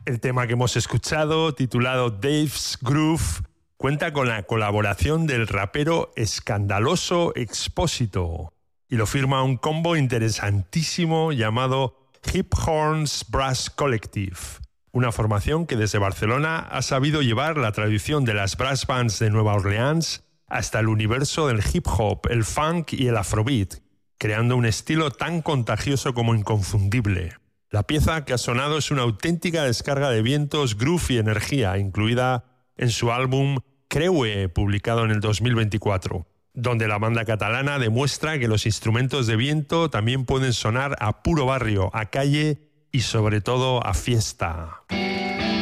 El tema que hemos escuchado, titulado Dave's Groove, cuenta con la colaboración del rapero Escandaloso Expósito y lo firma un combo interesantísimo llamado Hip Horns Brass Collective, una formación que desde Barcelona ha sabido llevar la tradición de las brass bands de Nueva Orleans hasta el universo del hip hop, el funk y el afrobeat, creando un estilo tan contagioso como inconfundible. La pieza que ha sonado es una auténtica descarga de vientos, groove y energía, incluida en su álbum Creue, publicado en el 2024, donde la banda catalana demuestra que los instrumentos de viento también pueden sonar a puro barrio, a calle y sobre todo a fiesta.